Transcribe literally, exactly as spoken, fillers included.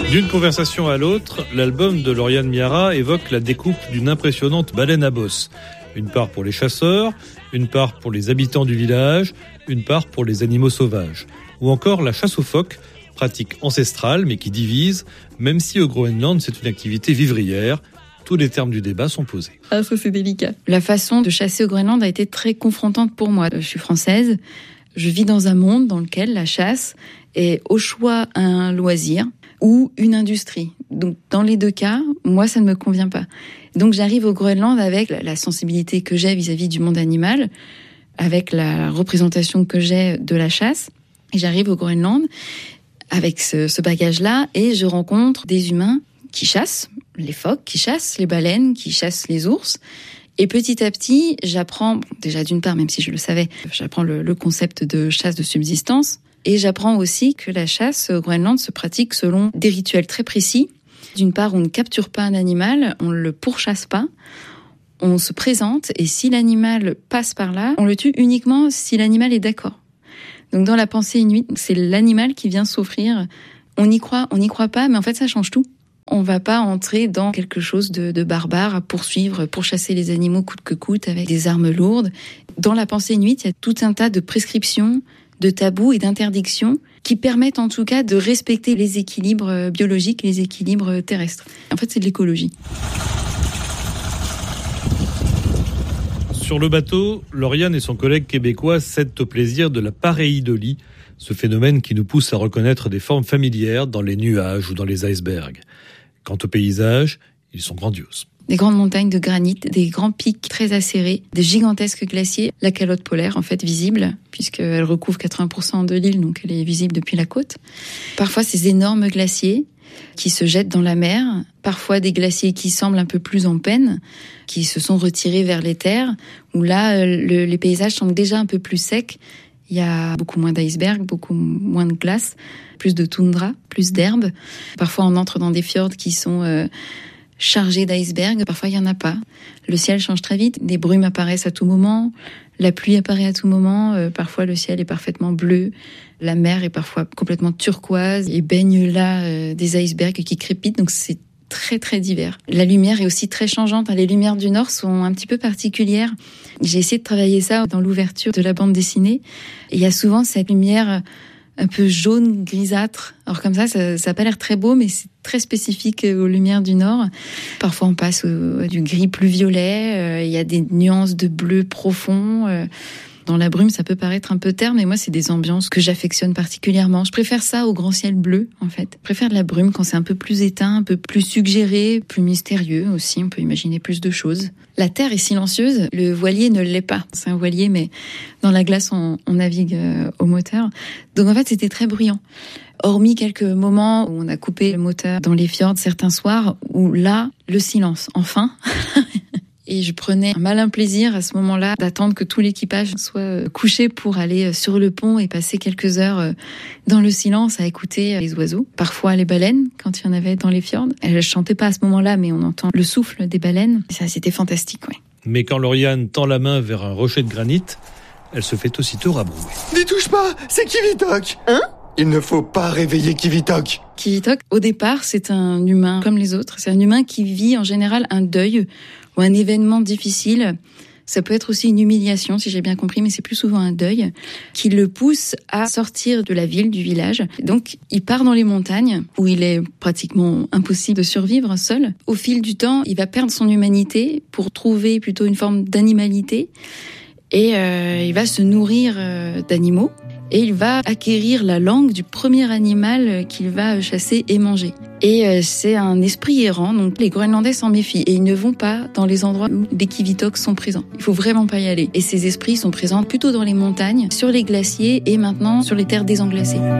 D'une conversation à l'autre, l'album de Lauriane Miara évoque la découpe d'une impressionnante baleine à bosse. Une part pour les chasseurs, une part pour les habitants du village, une part pour les animaux sauvages. Ou encore la chasse aux phoques, pratique ancestrale mais qui divise, même si au Groenland c'est une activité vivrière. Tous les termes du débat sont posés. Ah, ça c'est délicat. La façon de chasser au Groenland a été très confrontante pour moi. Je suis française, je vis dans un monde dans lequel la chasse est au choix un loisir ou une industrie. Donc dans les deux cas, moi ça ne me convient pas. Donc j'arrive au Groenland avec la sensibilité que j'ai vis-à-vis du monde animal, avec la représentation que j'ai de la chasse. Et j'arrive au Groenland avec ce, ce bagage-là et je rencontre des humains qui chassent, les phoques qui chassent, les baleines qui chassent les ours. Et petit à petit, j'apprends, bon, déjà d'une part, même si je le savais, j'apprends le, le concept de chasse de subsistance. Et j'apprends aussi que la chasse au Groenland se pratique selon des rituels très précis. D'une part, on ne capture pas un animal, on ne le pourchasse pas, on se présente et si l'animal passe par là, on le tue uniquement si l'animal est d'accord. Donc dans la pensée inuite, c'est l'animal qui vient s'offrir. On y croit, on n'y croit pas, mais en fait ça change tout. On va pas entrer dans quelque chose de, de barbare à poursuivre, pourchasser les animaux coûte que coûte avec des armes lourdes. Dans la pensée inuite, il y a tout un tas de prescriptions, de tabous et d'interdictions qui permettent en tout cas de respecter les équilibres biologiques et les équilibres terrestres. En fait, c'est de l'écologie. Sur le bateau, Lauriane et son collègue québécois cèdent au plaisir de la pareidolie, ce phénomène qui nous pousse à reconnaître des formes familières dans les nuages ou dans les icebergs. Quant aux paysages, ils sont grandioses. Des grandes montagnes de granit, des grands pics très acérés, des gigantesques glaciers, la calotte polaire en fait visible, puisqu'elle recouvre quatre-vingts pour cent de l'île, donc elle est visible depuis la côte. Parfois ces énormes glaciers qui se jettent dans la mer, parfois des glaciers qui semblent un peu plus en peine, qui se sont retirés vers les terres, où là le, les paysages semblent déjà un peu plus secs. Il y a beaucoup moins d'icebergs, beaucoup moins de glace, plus de toundra, plus d'herbe. Parfois on entre dans des fjords qui sont euh, chargés d'icebergs, parfois il n'y en a pas. Le ciel change très vite, des brumes apparaissent à tout moment, la pluie apparaît à tout moment, euh, parfois le ciel est parfaitement bleu, la mer est parfois complètement turquoise et baigne là euh, des icebergs qui crépitent, donc c'est très très divers. La lumière est aussi très changeante, les lumières du Nord sont un petit peu particulières. J'ai essayé de travailler ça dans l'ouverture de la bande dessinée, et il y a souvent cette lumière un peu jaune, grisâtre. Alors comme ça, ça n'a pas l'air très beau, mais c'est très spécifique aux lumières du Nord. Parfois, on passe au, du gris plus violet. Euh, il y a des nuances de bleu profond. Euh, dans la brume, ça peut paraître un peu terne, mais moi, c'est des ambiances que j'affectionne particulièrement. Je préfère ça au grand ciel bleu, en fait. Je préfère de la brume quand c'est un peu plus éteint, un peu plus suggéré, plus mystérieux aussi. On peut imaginer plus de choses. La terre est silencieuse, le voilier ne l'est pas. C'est un voilier, mais dans la glace, on, on navigue euh, au moteur. Donc en fait, c'était très bruyant. Hormis quelques moments où on a coupé le moteur dans les fjords, certains soirs, où là, le silence, enfin. Et je prenais un malin plaisir à ce moment-là d'attendre que tout l'équipage soit couché pour aller sur le pont et passer quelques heures dans le silence à écouter les oiseaux. Parfois les baleines, quand il y en avait dans les fjords. Elles chantaient pas à ce moment-là, mais on entend le souffle des baleines. Ça, c'était fantastique, ouais. Mais quand Lauriane tend la main vers un rocher de granit, elle se fait aussitôt rabrouer. N'y touche pas, c'est Kivitok. Hein ? Il ne faut pas réveiller Kivitok. Kivitok, au départ, c'est un humain comme les autres. C'est un humain qui vit en général un deuil ou un événement difficile. Ça peut être aussi une humiliation, si j'ai bien compris, mais c'est plus souvent un deuil qui le pousse à sortir de la ville, du village. Donc, il part dans les montagnes où il est pratiquement impossible de survivre seul. Au fil du temps, il va perdre son humanité pour trouver plutôt une forme d'animalité et euh, il va se nourrir euh, d'animaux. Et il va acquérir la langue du premier animal qu'il va chasser et manger. Et euh, c'est un esprit errant, donc les Groenlandais s'en méfient. Et ils ne vont pas dans les endroits où des Kivitoks sont présents. Il faut vraiment pas y aller. Et ces esprits sont présents plutôt dans les montagnes, sur les glaciers et maintenant sur les terres désenglacées.